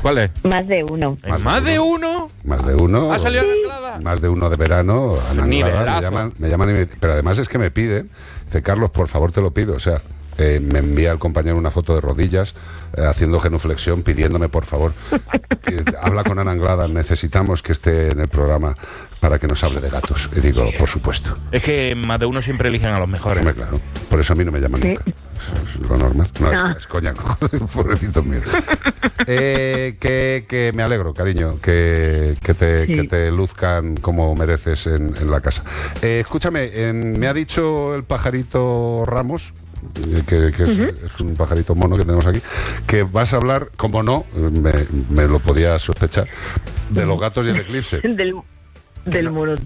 ¿Cuál es? Más de uno. ¿Más de uno? Más de uno. ¿Ha salido Ana Anglada? Más de uno de verano. Ana Anglada, Nivelazo. me llaman pero además es que me piden, dice, Carlos, por favor te lo pido, o sea, me envía el compañero una foto de rodillas haciendo genuflexión pidiéndome por favor que habla con Ana Anglada, necesitamos que esté en el programa para que nos hable de gatos. Y digo, por supuesto. Es que más de uno siempre eligen a los mejores. Hombre, claro, por eso a mí no me llaman nunca. Es lo normal. No, es coña, pobrecito mío. Que me alegro, cariño, que te luzcan como mereces en la casa. Escúchame, me ha dicho el pajarito Ramos, que es un pajarito mono que tenemos aquí, que vas a hablar, como no, me lo podía sospechar, de los gatos y el eclipse. Del mono.